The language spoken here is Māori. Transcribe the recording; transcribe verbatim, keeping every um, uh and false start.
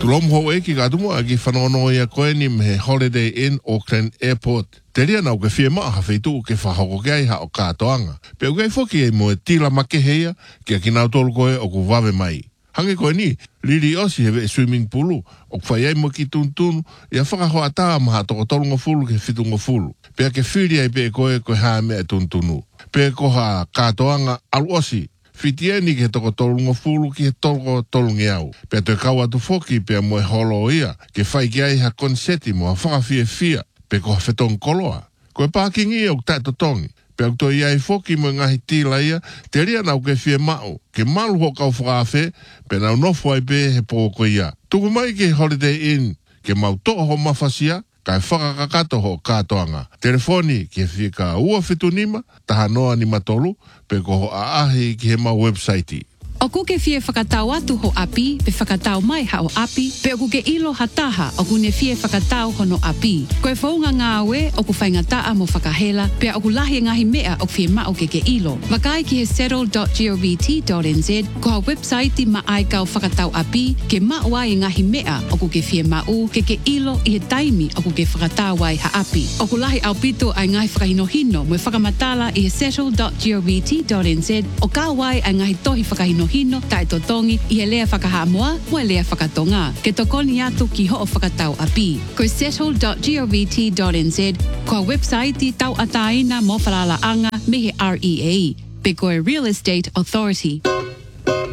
Tulom ho e ki gatumu a ki whanono ia koe ni me Holiday Inn Auckland Airport. Te ria nau ke whia maa hawhitu ke whahoko kei ha o kātoanga. Pe ukai whoki e mo e tila make heia ki a ki nau tolu koe o ku wawe mai. Hange koe ni, liri osi hewe e swimming poolu, o kwhai ai mo ki tuntunu, ia whakaho a tā maha toko tolunga fulu ke whitunga fulu. Pea ke whiri ai pe koe koe haa mea tuntunu. Pea koha kātoanga alu osi, whitia ni ke toko tolunga fulu ki he toko tolunga au. Pea toi kau atu whoki pea mo e holo ia, ke whai ki ai ha konseti mo a whakawhia fia, pe koha whetong koloa. Koe pākingi au tātou tongi. Pea to iai foki mo ngahi tila ia, te ria nau ke fie mao, ke malu ho kau whakawhe, pe nau nofu ai pe he pōko ia. Tuku mai ke Holiday Inn, ke mau toa ho mawhasia, kai whakakakato ho kātoanga. Telefoni ke fie ka ua whitunima, taha noa ni matolu, pe ko ho aahi ki he mau website. O ku ke fie whakatau atu ho api, pe whakatau mai ha o api, pe o ku ke ilo hataha o ku ne fie whakatau hono api. Koe whaunga ngā we o ku whaingataa mo whakahela, pe o ku lahi ngahi mea o fie mao ke ke ilo. Wakai ki he settle dot govt dot n z, ko ha website ma ai kau whakatau api, ke mao ai ngahi mea o ku ke fie mau, ke ke ilo i he taimi o ku ke whakatau ai ha api. O ku lahi au pito ai ngahi whakahinohino, mo whakamatala i he settle dot govt dot n z, o ka wai ai ngahi tohi whakahinohino hino tai totongi i he lea whakahamoa mo e lea whakatonga. Ke tokoni atu ki ho o whakatau api. Ko settle dot govt dot n z, ko website tau ataina mo whalala anga me he R E A, pe ko e Real Estate Authority.